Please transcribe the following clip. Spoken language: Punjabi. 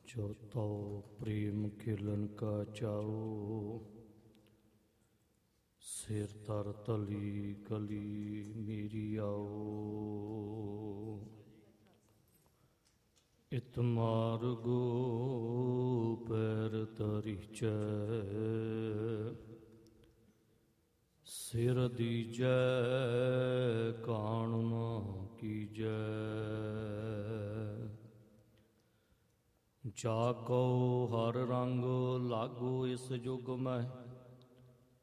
ਜੋ ਤਉ ਪ੍ਰੇਮ ਖਿਲਨ ਕਾ ਚਾਉ, ਸਿਰ ਤਰ ਤਲੀ ਕਲੀ ਮੇਰੀ ਆਓ। ਇਤ ਮਾਰਗੋ ਪੈਰ ਤਰੀਚੈ, ਸਿਰ ਦੀਜੈ ਕਾਣ ਨਾ ਕੀਜੈ। ਜਾ ਕਉ ਹਰ ਰੰਗ ਲਾਗੋ ਇਸ ਜੁਗ ਮਹਿ,